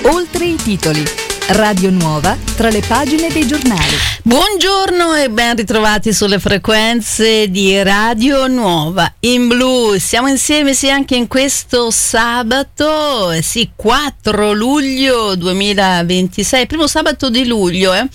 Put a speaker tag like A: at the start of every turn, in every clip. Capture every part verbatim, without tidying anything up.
A: Oltre i titoli. Radio Nuova tra le pagine dei giornali.
B: Buongiorno e ben ritrovati sulle frequenze di Radio Nuova in blu. Siamo insieme sì anche in questo sabato, eh, sì, quattro luglio duemilaventisei, primo sabato di luglio, eh.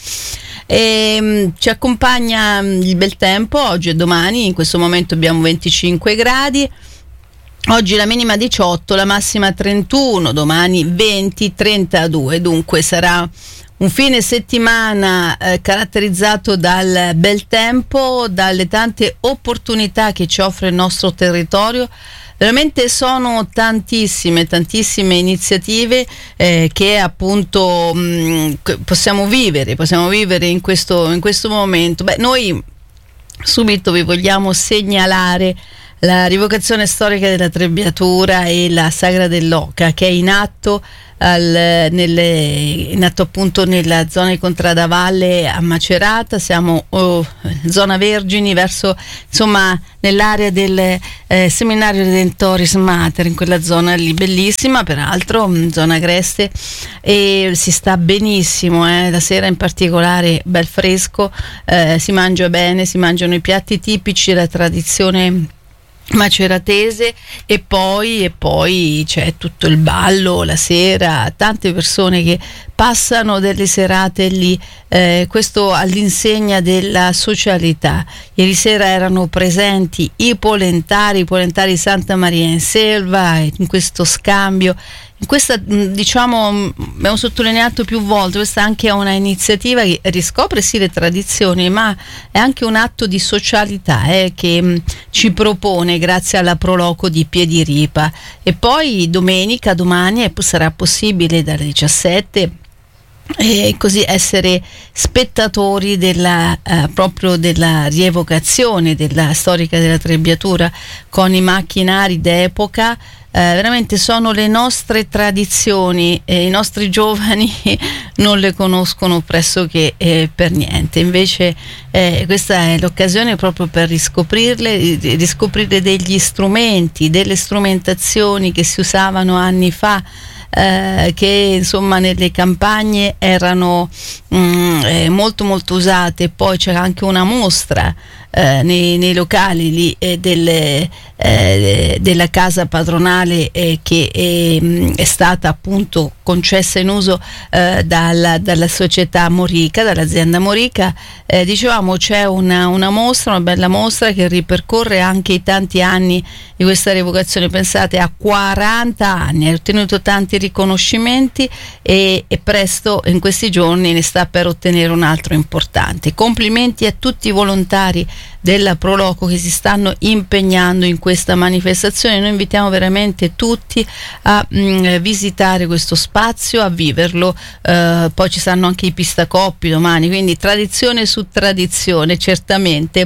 B: E, um, ci accompagna il bel tempo oggi e domani. In questo momento abbiamo venticinque gradi. Oggi la minima diciotto, la massima trentuno, domani venti trentadue, dunque sarà un fine settimana eh, caratterizzato dal bel tempo, dalle tante opportunità che ci offre il nostro territorio. Veramente sono tantissime, tantissime iniziative eh, che appunto mh, possiamo vivere, possiamo vivere in questo, in questo momento. Beh, noi subito vi vogliamo segnalare la rievocazione storica della Trebbiatura e la Sagra dell'Oca, che è in atto, al, nelle, in atto appunto nella zona di Contradavalle a Macerata. Siamo oh, zona Vergini, verso insomma nell'area del eh, Seminario Redentoris Mater, in quella zona lì, bellissima peraltro, zona Agreste, e si sta benissimo, eh, la sera in particolare bel fresco, eh, si mangia bene, si mangiano i piatti tipici, la tradizione maceratese, e poi, e poi c'è tutto il ballo la sera, tante persone che passano delle serate lì, eh, questo all'insegna della socialità. Ieri sera erano presenti i polentari, i polentari Santa Maria in Selva, in questo scambio. In questa, diciamo, abbiamo sottolineato più volte, questa anche è una iniziativa che riscopre sì le tradizioni, ma è anche un atto di socialità eh, che mh, ci propone grazie alla Proloco di Piediripa. E poi domenica, domani, eh, sarà possibile dalle diciassette e così essere spettatori della eh, proprio della rievocazione della storica della Trebbiatura con i macchinari d'epoca. Eh, veramente sono le nostre tradizioni e i nostri giovani non le conoscono pressoché eh, per niente. Invece eh, questa è l'occasione proprio per riscoprirle, riscoprire degli strumenti, delle strumentazioni che si usavano anni fa, Eh, che insomma nelle campagne erano mh, eh, molto molto usate. Poi c'era anche una mostra eh, nei, nei locali lì eh, delle, eh, della casa padronale eh, che è, è stata appunto concessa in uso eh, dalla, dalla società Morica, dall'azienda Morica. Eh, dicevamo c'è una, una mostra, una bella mostra che ripercorre anche i tanti anni di questa rievocazione. Pensate, a quaranta anni ha ottenuto tanti riconoscimenti e, e presto in questi giorni ne sta per ottenere un altro importante. Complimenti a tutti i volontari della Proloco che si stanno impegnando in questa manifestazione. Noi invitiamo veramente tutti a mh, visitare questo spazio, a viverlo. Eh, poi ci saranno anche i pistacoppi domani, quindi tradizione su tradizione certamente.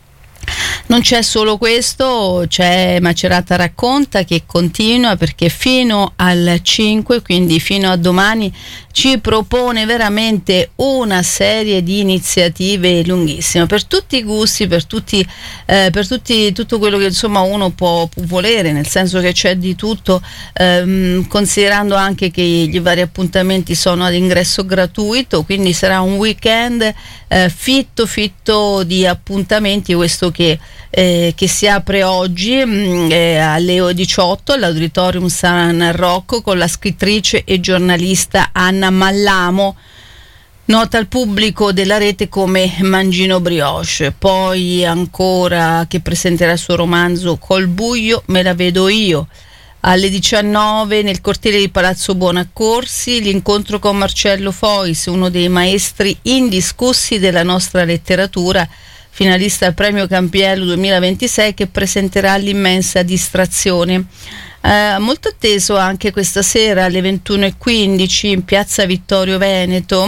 B: Non c'è solo questo, c'è Macerata Racconta che continua, perché fino al cinque, quindi fino a domani, ci propone veramente una serie di iniziative lunghissime per tutti i gusti, per tutti, eh, per tutti tutto quello che insomma uno può, può volere, nel senso che c'è di tutto, ehm, considerando anche che gli vari appuntamenti sono ad ingresso gratuito, quindi sarà un weekend eh, fitto fitto di appuntamenti, questo che Eh, che si apre oggi mh, eh, alle diciotto all'Auditorium San Rocco con la scrittrice e giornalista Anna Mallamo, nota al pubblico della rete come Mangino Brioche. Poi ancora, che presenterà il suo romanzo Col buio me la vedo io. Alle diciannove nel cortile di Palazzo Buonaccorsi l'incontro con Marcello Fois, uno dei maestri indiscussi della nostra letteratura, finalista al premio Campiello duemilaventisei, che presenterà L'immensa distrazione. Eh, molto atteso anche questa sera alle ventuno e quindici in piazza Vittorio Veneto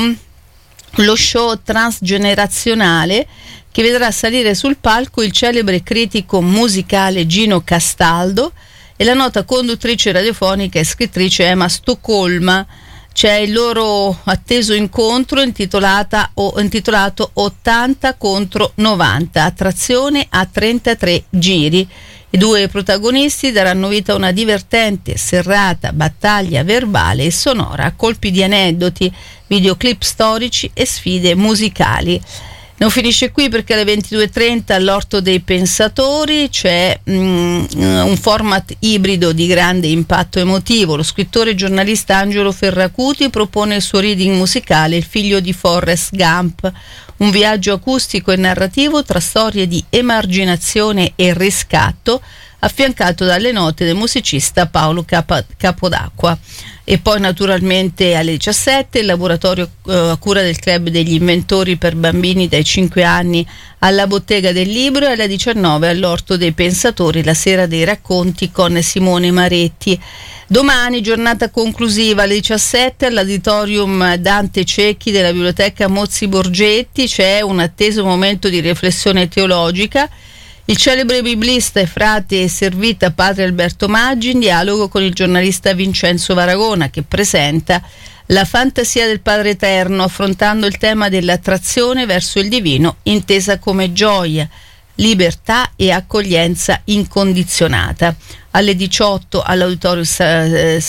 B: lo show transgenerazionale che vedrà salire sul palco il celebre critico musicale Gino Castaldo e la nota conduttrice radiofonica e scrittrice Emma Stoccolma. C'è il loro atteso incontro intitolata, o, intitolato ottanta contro novanta, attrazione a trentatré giri. I due protagonisti daranno vita a una divertente, serrata battaglia verbale e sonora a colpi di aneddoti, videoclip storici e sfide musicali. Non finisce qui, perché alle ventidue e trenta all'Orto dei Pensatori c'è mm, un format ibrido di grande impatto emotivo. Lo scrittore e giornalista Angelo Ferracuti propone il suo reading musicale Il figlio di Forrest Gump, un viaggio acustico e narrativo tra storie di emarginazione e riscatto, affiancato dalle note del musicista Paolo Capa- Capodacqua. E poi naturalmente alle diciassette il laboratorio eh, a cura del Club degli Inventori per bambini dai cinque anni alla Bottega del Libro, e alle diciannove all'Orto dei Pensatori la Sera dei Racconti con Simone Maretti. Domani, giornata conclusiva, alle diciassette all'Auditorium Dante Cecchi della Biblioteca Mozzi Borgetti c'è un atteso momento di riflessione teologica. Il celebre biblista e frate servita padre Alberto Maggi in dialogo con il giornalista Vincenzo Varagona, che presenta la fantasia del Padre Eterno, affrontando il tema dell'attrazione verso il divino intesa come gioia, libertà e accoglienza incondizionata. Alle diciotto all'Auditorio